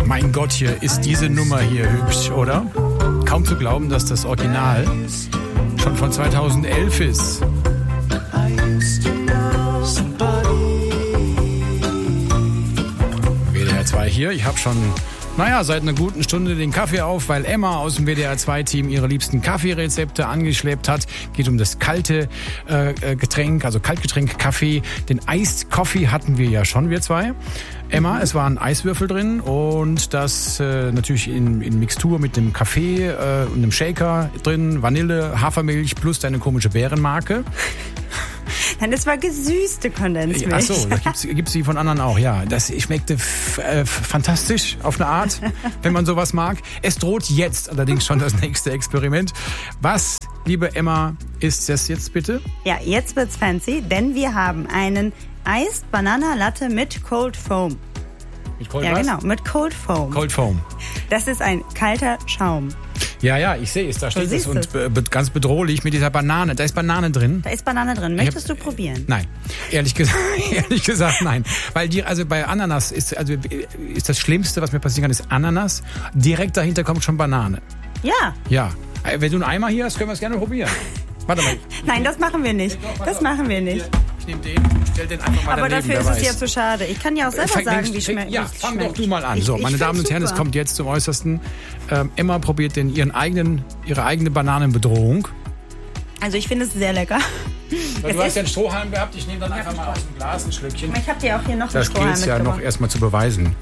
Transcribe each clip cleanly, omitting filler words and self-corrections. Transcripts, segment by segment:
Mein Gott, hier ist diese Nummer hier hübsch, oder? Kaum zu glauben, dass das Original schon von 2011 ist. WDR 2 hier. Ich habe schon, seit einer guten Stunde den Kaffee auf, weil Emma aus dem WDR 2-Team ihre liebsten Kaffeerezepte angeschleppt hat. Geht um das kalte Getränk, also Kaltgetränk Kaffee. Den Iced Coffee hatten wir ja schon, wir zwei. Emma, es waren Eiswürfel drin und das natürlich in Mixtur mit dem Kaffee und einem Shaker drin, Vanille, Hafermilch plus deine komische Bärenmarke. Nein, das war gesüßte Kondensmilch. Ach so, da gibt's die von anderen auch, ja. Das schmeckte fantastisch auf eine Art, wenn man sowas mag. Es droht jetzt allerdings schon das nächste Experiment. Was, liebe Emma, ist das jetzt bitte? Ja, jetzt wird's fancy, denn wir haben einen Iced Banana Latte mit Cold Foam. Mit Cold Ja, was? genau, mit Cold Foam. Cold Foam. Das ist ein kalter Schaum. Ja, ich sehe es, da steht es und ganz bedrohlich mit dieser Banane. Da ist Banane drin. Da ist Banane drin. Möchtest du probieren? Nein, ehrlich gesagt nein. Weil bei Ananas ist das Schlimmste, was mir passieren kann, ist Ananas. Direkt dahinter kommt schon Banane. Ja. Ja. Wenn du einen Eimer hier hast, können wir es gerne probieren. Warte mal. Nein, das machen wir nicht. Das machen wir nicht. Ich nehme den, stell den einfach mal Aber daneben, dafür ist es ja zu schade. Ich kann ja auch selber sagen, wie schmeckt. Ja, fang doch du mal an. So, meine Damen und Herren, es kommt jetzt zum Äußersten. Emma probiert ihre eigene Bananenbedrohung. Also ich finde es sehr lecker. Du hast ja einen Strohhalm gehabt, ich nehme dann einfach mal aus dem Glas ein Schlückchen. Ich habe dir auch hier noch einen Das Strohhalm gilt ja noch erstmal zu beweisen.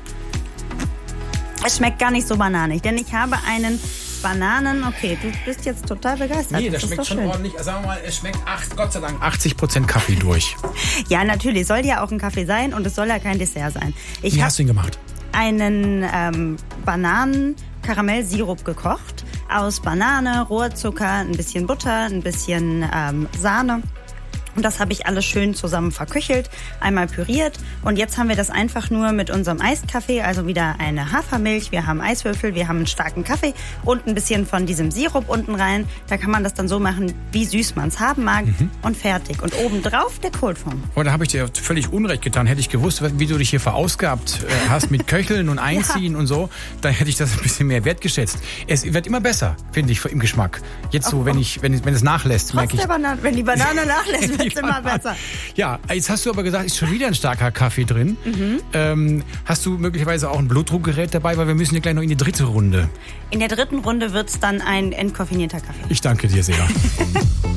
Es schmeckt gar nicht so bananig, denn ich habe einen okay, du bist jetzt total begeistert. Nee, das schmeckt schon ordentlich. Sagen wir mal, es schmeckt Gott sei Dank 80% Kaffee durch. Ja, natürlich, soll ja auch ein Kaffee sein und es soll ja kein Dessert sein. Wie hast du ihn gemacht? Einen Bananen-Karamell-Sirup gekocht aus Banane, Rohrzucker, ein bisschen Butter, ein bisschen Sahne. Und das habe ich alles schön zusammen verköchelt, einmal püriert. Und jetzt haben wir das einfach nur mit unserem Eiskaffee, also wieder eine Hafermilch, wir haben Eiswürfel, wir haben einen starken Kaffee und ein bisschen von diesem Sirup unten rein. Da kann man das dann so machen, wie süß man es haben mag und fertig. Und obendrauf der Cold Foam. Oh, da habe ich dir völlig Unrecht getan. Hätte ich gewusst, wie du dich hier verausgabt hast mit Köcheln und Einziehen und so, dann hätte ich das ein bisschen mehr wertgeschätzt. Es wird immer besser, finde ich, im Geschmack. Jetzt so, wenn es nachlässt, merke ich. Wenn die Banane nachlässt, wird es immer besser. Ja, jetzt hast du aber gesagt, ist schon wieder ein starker Kaffee drin. Hast du möglicherweise auch ein Blutdruckgerät dabei, weil wir müssen ja gleich noch in die dritte Runde. In der dritten Runde wird es dann ein entkoffinierter Kaffee. Ich danke dir sehr.